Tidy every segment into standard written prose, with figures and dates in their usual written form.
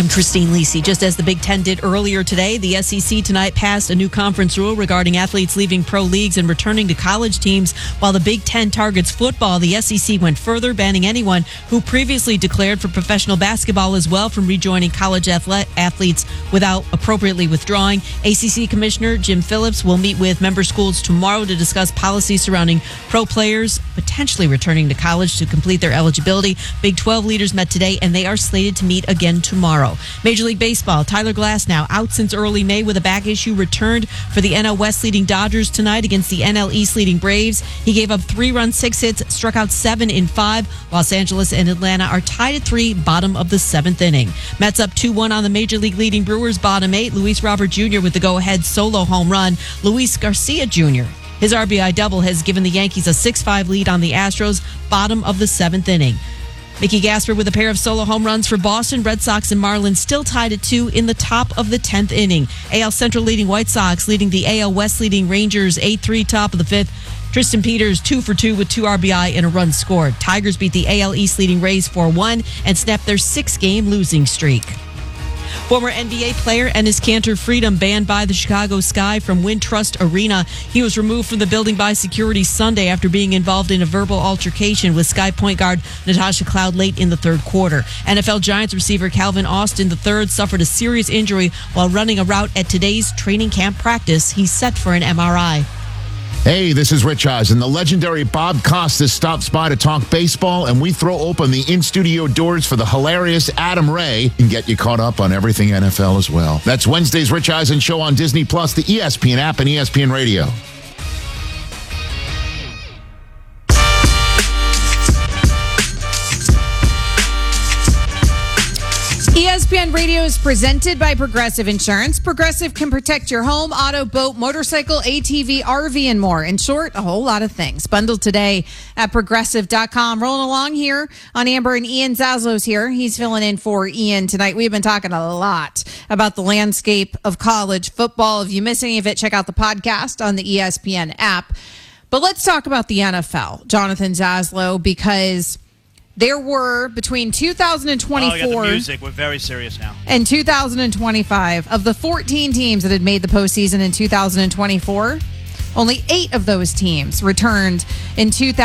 I'm Christine Lisi. Just as the Big Ten did earlier today, the SEC tonight passed a new conference rule regarding athletes leaving pro leagues and returning to college teams. While the Big Ten targets football, the SEC went further, banning anyone who previously declared for professional basketball as well from rejoining college athletes without appropriately withdrawing. ACC Commissioner Jim Phillips will meet with member schools tomorrow to discuss policies surrounding pro players potentially returning to college to complete their eligibility. Big 12 leaders met today, and they are slated to meet again tomorrow. Major League Baseball, Tyler Glasnow out since early May with a back issue, returned for the NL West leading Dodgers tonight against the NL East leading Braves. He gave up 3 runs, 6 hits, struck out 7 in 5. Los Angeles and Atlanta are tied at 3, bottom of the 7th inning. Mets up 2-1 on the Major League leading Brewers, bottom 8. Luis Robert Jr. with the go-ahead solo home run. Luis Garcia Jr. His RBI double has given the Yankees a 6-5 lead on the Astros, bottom of the 7th inning. Mickey Gasper with a pair of solo home runs for Boston. Red Sox and Marlins still tied at 2 in the top of the 10th inning. AL Central leading White Sox, leading the AL West leading Rangers 8-3, top of the 5th. Tristan Peters 2 for 2 with 2 RBI and a run scored. Tigers beat the AL East leading Rays 4-1 and snapped their 6-game losing streak. Former NBA player Enes Kanter Freedom banned by the Chicago Sky from Wintrust Arena. He was removed from the building by security Sunday after being involved in a verbal altercation with Sky point guard Natasha Cloud late in the third quarter. NFL Giants receiver Calvin Austin III suffered a serious injury while running a route at today's training camp practice. He's set for an MRI. Hey, this is Rich Eisen. The legendary Bob Costas stops by to talk baseball, and we throw open the in-studio doors for the hilarious Adam Ray and get you caught up on everything NFL as well. That's Wednesday's Rich Eisen Show on Disney+, the ESPN app, and ESPN Radio. ESPN Radio is presented by Progressive Insurance. Progressive can protect your home, auto, boat, motorcycle, ATV, RV, and more. In short, a whole lot of things. Bundled today at Progressive.com. Rolling along here on Amber, and Ian Zaslow's here. He's filling in for Ian tonight. We've been talking a lot about the landscape of college football. If you miss any of it, check out the podcast on the ESPN app. But let's talk about the NFL, Jonathan Zaslow, because there were between 2024 music. We're very serious now. And 2025, of the 14 teams that had made the postseason in 2024, only 8 of those teams returned in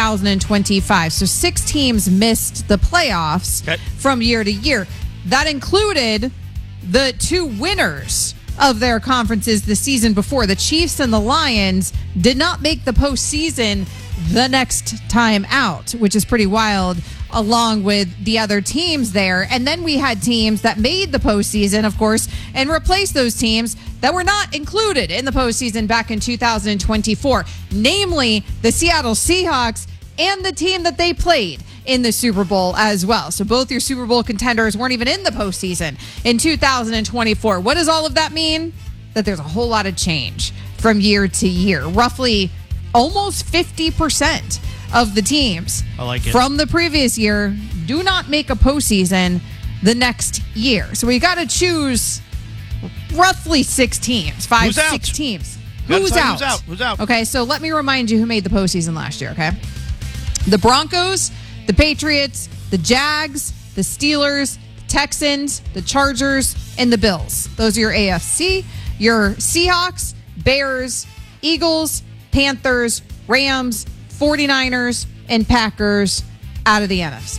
2025. So 6 teams missed the playoffs from year to year. That included the 2 winners of their conferences the season before. The Chiefs and the Lions did not make the postseason the next time out, which is pretty wild, along with the other teams there. And then we had teams that made the postseason, of course, and replaced those teams that were not included in the postseason back in 2024, namely the Seattle Seahawks and the team that they played in the Super Bowl as well. So both your Super Bowl contenders weren't even in the postseason in 2024. What does all of that mean? That there's a whole lot of change from year to year. Roughly almost 50% of the teams from the previous year do not make a postseason the next year. So we got to choose roughly 6 teams, 6 teams. Who's out? Okay, so let me remind you who made the postseason last year, okay? The Broncos, the Patriots, the Jags, the Steelers, the Texans, the Chargers, and the Bills. Those are your AFC. Your Seahawks, Bears, Eagles, Panthers, Rams, 49ers, and Packers out of the NFC.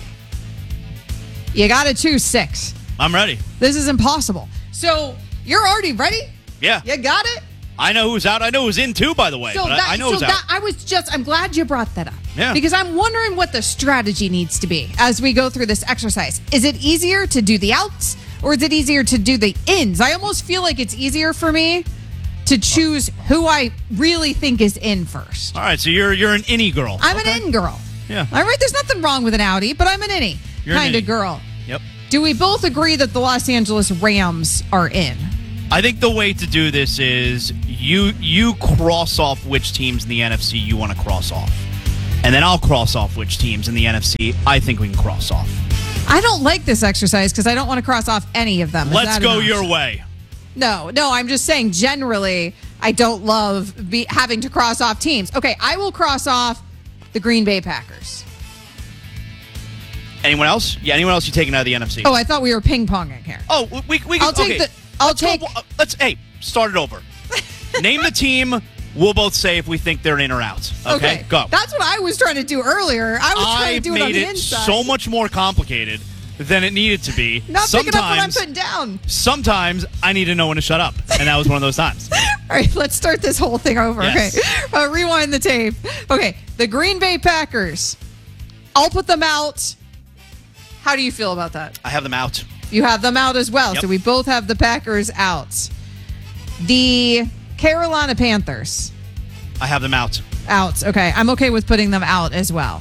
You got to choose 6. I'm ready. This is impossible. So you're already ready? Yeah. You got it? I know who's out. I know who's in too, by the way. So I know who's out. I'm glad you brought that up. Yeah. Because I'm wondering what the strategy needs to be as we go through this exercise. Is it easier to do the outs or is it easier to do the ins? I almost feel like it's easier for me to choose who I really think is in first. All right, so you're an innie girl. I'm an in girl. Yeah. All right, there's nothing wrong with an outie, but I'm an innie kind of girl. Yep. Do we both agree that the Los Angeles Rams are in? I think the way to do this is you cross off which teams in the NFC you want to cross off. And then I'll cross off which teams in the NFC I think we can cross off. I don't like this exercise because I don't want to cross off any of them. Let's go your way. No, I'm just saying generally I don't love having to cross off teams. Okay, I will cross off the Green Bay Packers. Anyone else? Yeah, anyone else you taking out of the NFC? Oh, I thought we were ping-ponging here. Oh, we I'll take okay. the... I'll take... Hey, start it over. Name the team. We'll both say if we think they're in or out. Okay, go. That's what I was trying to do earlier. I was trying to do it on the inside. So much more complicated than it needed to be. Not picking up what I'm putting down. Sometimes I need to know when to shut up, and that was one of those times. All right, let's start this whole thing over. Yes. Okay, rewind the tape. Okay, the Green Bay Packers. I'll put them out. How do you feel about that? I have them out. You have them out as well. Yep. So we both have the Packers out. The Carolina Panthers. I have them out. Out. Okay. I'm okay with putting them out as well.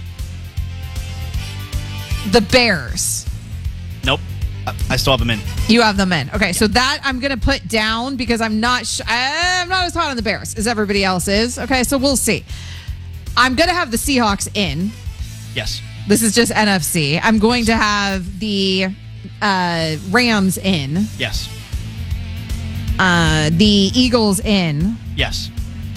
The Bears. Nope. I still have them in. You have them in. Okay. So that I'm going to put down because I'm not as hot on the Bears as everybody else is. Okay. So we'll see. I'm going to have the Seahawks in. Yes. This is just NFC. I'm going to have the Rams in. Yes. The Eagles in. Yes.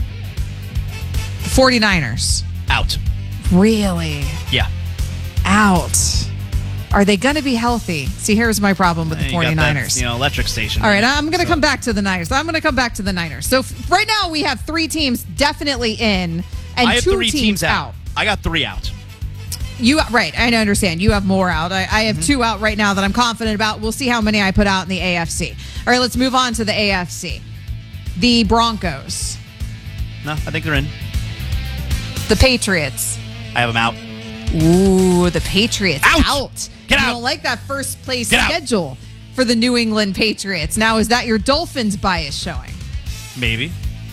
49ers. Out. Really? Yeah. Out. Are they going to be healthy? See, here's my problem with the You got 49ers. that, electric station. All right, I'm going to come back to the Niners. So right now we have 3 teams definitely in and I have 2 3 teams out. I got 3 out. Right, I understand. You have more out. I have 2 out right now that I'm confident about. We'll see how many I put out in the AFC. All right, let's move on to the AFC. The Broncos. No, I think they're in. The Patriots. I have them out. Ooh, the Patriots out. Get you out. don't like that first place Get out. schedule for the New England Patriots. Now, is that your Dolphins bias showing? Maybe.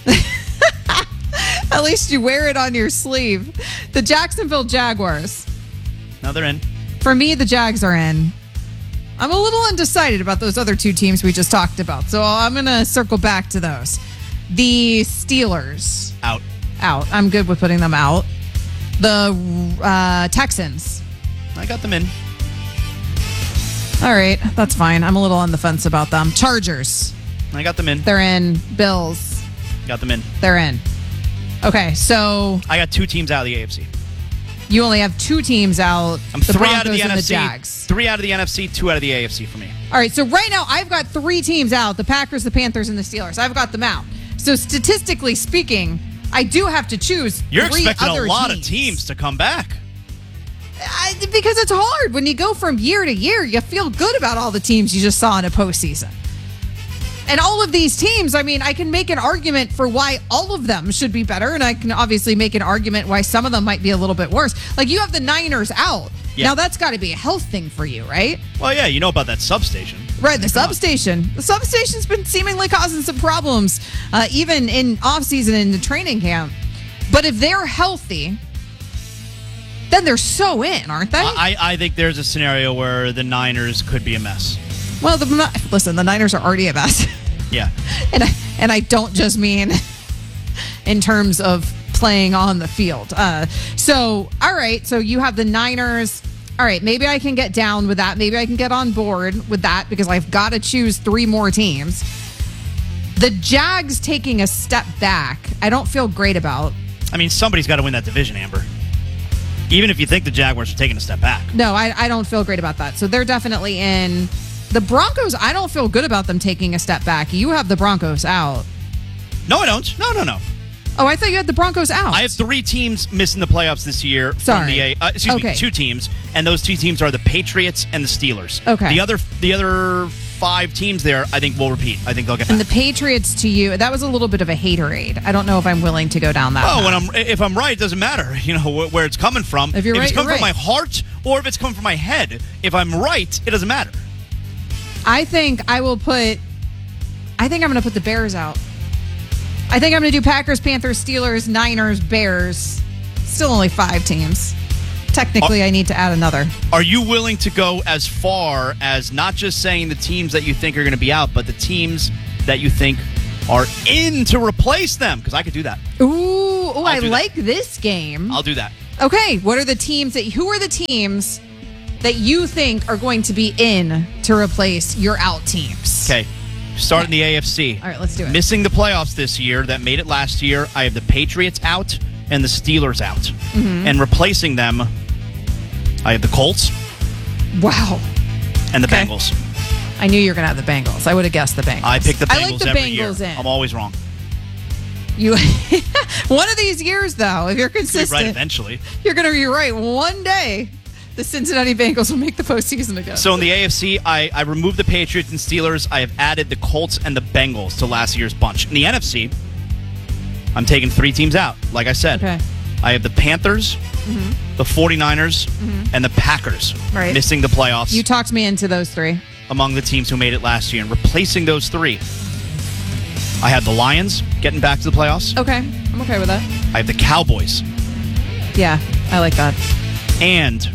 At least you wear it on your sleeve. The Jacksonville Jaguars. No, they're in. For me, the Jags are in. I'm a little undecided about those other 2 teams we just talked about, so I'm going to circle back to those. The Steelers. Out. Out. I'm good with putting them out. The Texans. I got them in. All right, that's fine. I'm a little on the fence about them. Chargers. I got them in. They're in. Bills. Got them in. They're in. Okay, so I got 2 teams out of the AFC. you only have 2 teams out. I'm the 3 Broncos out of the and NFC. The Jags. 3 out of the NFC, 2 out of the AFC for me. All right, so right now I've got 3 teams out: the Packers, the Panthers, and the Steelers. I've got them out. So statistically speaking, I do have to choose. You're 3 expecting other a lot of teams to come back. Because it's hard when you go from year to year. You feel good about all the teams you just saw in a postseason. And all of these teams, I mean, I can make an argument for why all of them should be better, and I can obviously make an argument why some of them might be a little bit worse. Like, you have the Niners out. Yeah. Now, that's got to be a health thing for you, right? Well, yeah, you know about that substation. Right, the substation. The substation's been seemingly causing some problems, even in offseason and in training camp. But if they're healthy, then they're so in, aren't they? I think there's a scenario where the Niners could be a mess. Well, listen, the Niners are already a mess. Yeah. And I don't just mean in terms of playing on the field. So, all right. So you have the Niners. All right. Maybe I can get down with that. Maybe I can get on board with that because I've got to choose 3 more teams. The Jags taking a step back, I don't feel great about. I mean, somebody's got to win that division, Amber. Even if you think the Jaguars are taking a step back. No, I don't feel great about that. So they're definitely in. The Broncos, I don't feel good about them taking a step back. You have the Broncos out. No, I don't. No. Oh, I thought you had the Broncos out. I have 3 teams missing the playoffs this year. Sorry. From the 2 teams, and those 2 teams are the Patriots and the Steelers. Okay. The other 5 teams there, I think will repeat. I think they'll get back. And the Patriots to you, that was a little bit of a haterade. I don't know if I'm willing to go down that path. If I'm right, it doesn't matter. You know where it's coming from. If you're right, it's coming you're from my right. heart or if it's coming from my head. If I'm right, it doesn't matter. I think I'm going to put the Bears out. I think I'm going to do Packers, Panthers, Steelers, Niners, Bears. Still only 5 teams. Technically, I need to add another. Are you willing to go as far as not just saying the teams that you think are going to be out, but the teams that you think are in to replace them? Because I could do that. Ooh, I do like this game. I'll do that. Okay, who are the teams that you think are going to be in to replace your out teams? Okay. Starting the AFC. All right, let's do it. Missing the playoffs this year that made it last year, I have the Patriots out and the Steelers out. Mm-hmm. And replacing them, I have the Colts Wow. and the Okay. Bengals. I knew you were going to have the Bengals. I would have guessed the Bengals. I pick the Bengals I like the every Bengals year. in. I'm always wrong. You, one of these years, though, if you're Be right consistent, eventually. you're going to be right. One day, the Cincinnati Bengals will make the postseason again. So in the AFC, I removed the Patriots and Steelers. I have added the Colts and the Bengals to last year's bunch. In the NFC, I'm taking 3 teams out. Like I said, Okay. I have the Panthers, the 49ers, and the Packers Right. missing the playoffs You talked me into those 3. among the teams who made it last year. And replacing those 3, I have the Lions getting back to the playoffs. Okay. I'm okay with that. I have the Cowboys. Yeah, I like that. And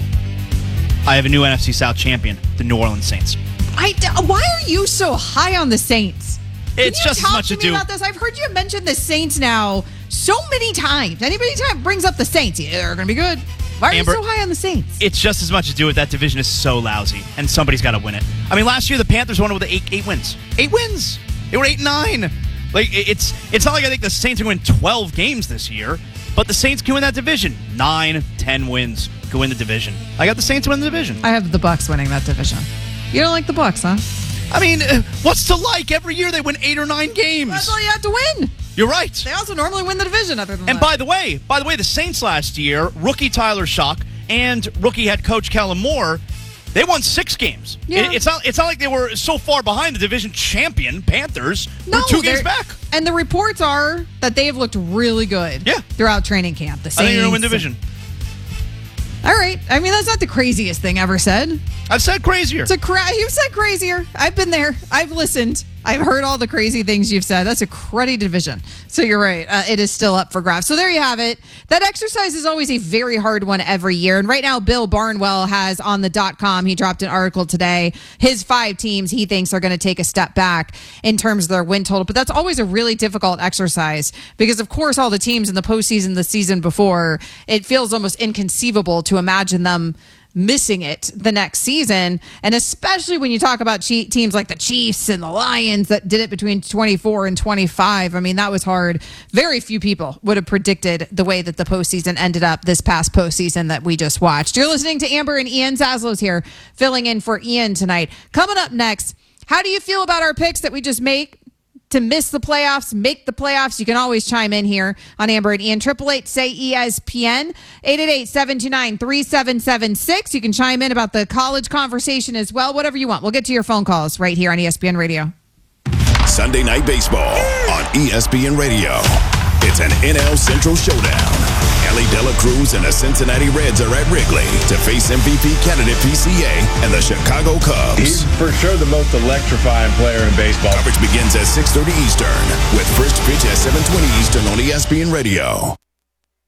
I have a new NFC South champion, the New Orleans Saints. Why are you so high on the Saints? It's Can you just as talk much to to me do. about this? I've heard you mention the Saints now so many times. Anybody brings up the Saints, yeah, they're going to be good. Why are Amber, you so high on the Saints? It's just as much to do with that division is so lousy, and somebody's got to win it. I mean, last year the Panthers won it with 8 wins. 8 wins. They were 8-9. Like it's not like I think the Saints are going to win 12 games this year, but the Saints can win that division. 9, 10 wins can win the division. I got the Saints win the division. I have the Bucks winning that division. You don't like the Bucks, huh? I mean, what's to like? Every year they win 8 or 9 games. That's all you have to win. You're right. They also normally win the division other than And that. by the way, the Saints last year, rookie Tyler Shock and rookie head coach Kellen Moore, they won 6 games. Yeah. It's not like they were so far behind the division champion Panthers. No, We're 2 games they're- back. And the reports are that they have looked really good Yeah. throughout training camp. The I think they're going to win Saints. division. All right. I mean, that's not the craziest thing ever said. I've said crazier. You've said crazier. I've been there. I've listened. I've heard all the crazy things you've said. That's a cruddy division. So you're right. It is still up for grabs. So there you have it. That exercise is always a very hard one every year. And right now, Bill Barnwell has on the .com, he dropped an article today. His 5 teams he thinks are going to take a step back in terms of their win total. But that's always a really difficult exercise because, of course, all the teams in the postseason the season before, it feels almost inconceivable to imagine them missing it the next season. And especially when you talk about teams like the Chiefs and the Lions that did it between 24 and 25. I mean, that was hard. Very few people would have predicted the way that the postseason ended up this past postseason that we just watched. You're listening to Amber and Ian. Zaslows here filling in for Ian tonight. Coming up next, how do you feel about our picks that we just make to miss the playoffs, make the playoffs? You can always chime in here on Amber and Ian. 888-SAY-ESPN, 888-729-3776. You can chime in about the college conversation as well, whatever you want. We'll get to your phone calls right here on ESPN Radio. Sunday Night Baseball on ESPN Radio. It's an NL Central showdown. Ellie Dela Cruz and the Cincinnati Reds are at Wrigley to face MVP candidate PCA and the Chicago Cubs. He's for sure the most electrifying player in baseball. Coverage begins at 6:30 Eastern with first pitch at 7:20 Eastern on ESPN Radio.